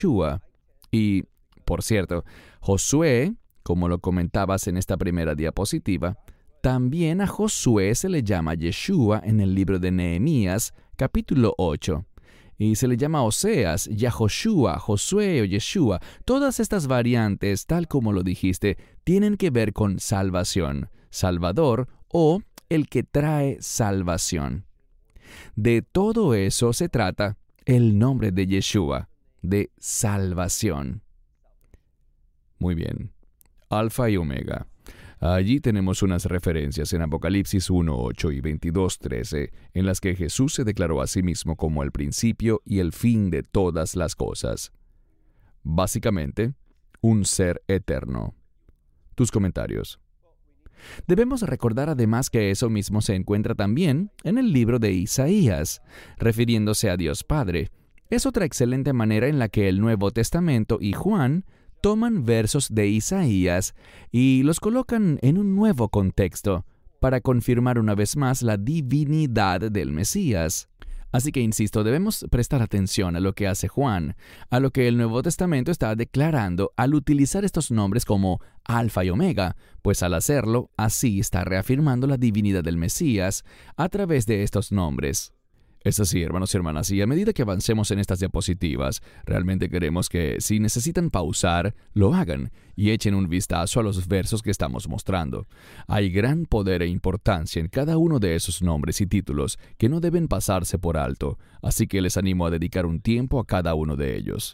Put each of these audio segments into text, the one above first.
Yeshua. Y, por cierto, Josué, como lo comentabas en esta primera diapositiva, también a Josué se le llama Yeshua en el libro de Nehemías, capítulo 8. Y se le llama Oseas, Yahoshua, Josué o Yeshua. Todas estas variantes, tal como lo dijiste, tienen que ver con salvación, Salvador o el que trae salvación. De todo eso se trata el nombre de Yeshua, de salvación. Muy bien. Alfa y Omega. Allí tenemos unas referencias en Apocalipsis 1:8 y 22:13, en las que Jesús se declaró a sí mismo como el principio y el fin de todas las cosas. Básicamente, un ser eterno. Tus comentarios. Debemos recordar además que eso mismo se encuentra también en el libro de Isaías, refiriéndose a Dios Padre. Es otra excelente manera en la que el Nuevo Testamento y Juan toman versos de Isaías y los colocan en un nuevo contexto para confirmar una vez más la divinidad del Mesías. Así que, insisto, debemos prestar atención a lo que hace Juan, a lo que el Nuevo Testamento está declarando al utilizar estos nombres como Alfa y Omega, pues al hacerlo, así está reafirmando la divinidad del Mesías a través de estos nombres. Es así, hermanos y hermanas, y a medida que avancemos en estas diapositivas, realmente queremos que, si necesitan pausar, lo hagan y echen un vistazo a los versos que estamos mostrando. Hay gran poder e importancia en cada uno de esos nombres y títulos que no deben pasarse por alto, así que les animo a dedicar un tiempo a cada uno de ellos.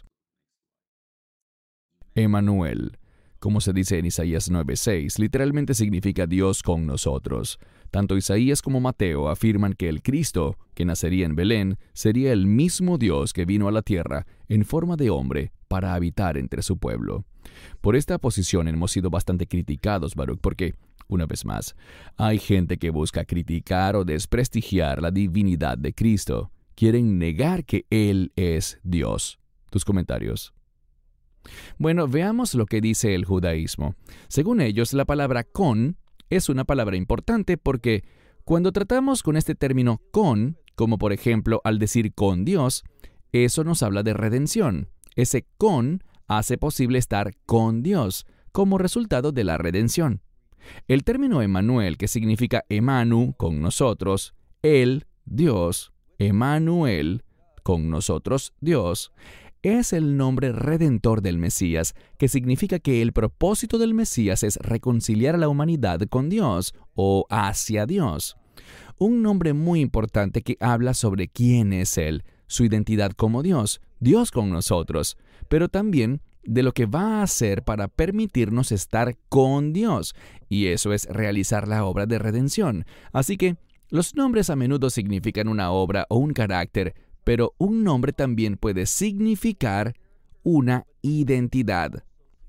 Emmanuel, como se dice en Isaías 9:6, literalmente significa Dios con nosotros. Tanto Isaías como Mateo afirman que el Cristo, que nacería en Belén, sería el mismo Dios que vino a la tierra en forma de hombre para habitar entre su pueblo. Por esta posición hemos sido bastante criticados, Baruch, porque, una vez más, hay gente que busca criticar o desprestigiar la divinidad de Cristo. Quieren negar que Él es Dios. Tus comentarios. Bueno, veamos lo que dice el judaísmo. Según ellos, la palabra con es una palabra importante porque cuando tratamos con este término con, como por ejemplo al decir con Dios, eso nos habla de redención. Ese con hace posible estar con Dios como resultado de la redención. El término Emmanuel, que significa Emanu, con nosotros, el, Dios, Emmanuel, con nosotros, Dios, es el nombre redentor del Mesías, que significa que el propósito del Mesías es reconciliar a la humanidad con Dios o hacia Dios. Un nombre muy importante que habla sobre quién es Él, su identidad como Dios, Dios con nosotros, pero también de lo que va a hacer para permitirnos estar con Dios, y eso es realizar la obra de redención. Así que los nombres a menudo significan una obra o un carácter, pero un nombre también puede significar una identidad.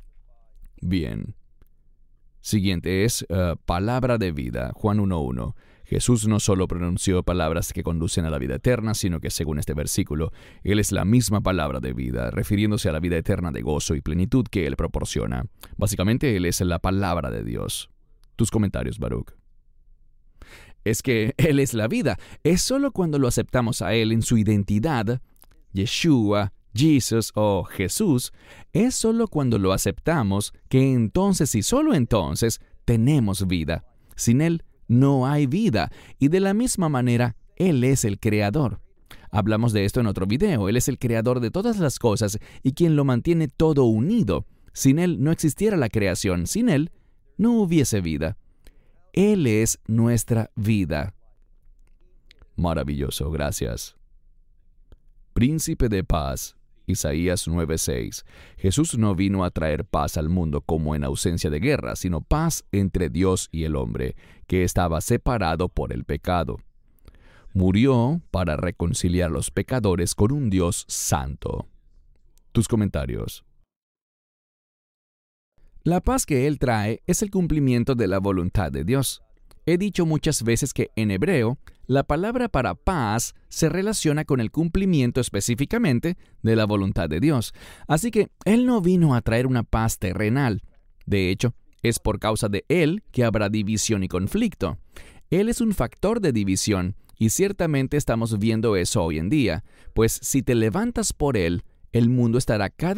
Bien. Siguiente es palabra de vida, Juan 1:1. Jesús no solo pronunció palabras que conducen a la vida eterna, sino que según este versículo, Él es la misma palabra de vida, refiriéndose a la vida eterna de gozo y plenitud que Él proporciona. Básicamente, Él es la palabra de Dios. Tus comentarios, Baruch. Es que Él es la vida. Es solo cuando lo aceptamos a Él en su identidad, Yeshua, Jesus o Jesús, es solo cuando lo aceptamos que entonces y solo entonces tenemos vida. Sin Él no hay vida. Y de la misma manera, Él es el Creador. Hablamos de esto en otro video. Él es el Creador de todas las cosas y quien lo mantiene todo unido. Sin Él no existiera la creación. Sin Él no hubiese vida. Él es nuestra vida. Maravilloso, gracias. Príncipe de paz, Isaías 9:6. Jesús no vino a traer paz al mundo como en ausencia de guerra, sino paz entre Dios y el hombre, que estaba separado por el pecado. Murió para reconciliar a los pecadores con un Dios santo. Tus comentarios. La paz que Él trae es el cumplimiento de la voluntad de Dios. He dicho muchas veces que en hebreo, la palabra para paz se relaciona con el cumplimiento específicamente de la voluntad de Dios. Así que Él no vino a traer una paz terrenal. De hecho, es por causa de Él que habrá división y conflicto. Él es un factor de división, y ciertamente estamos viendo eso hoy en día, pues si te levantas por Él, el mundo estará cada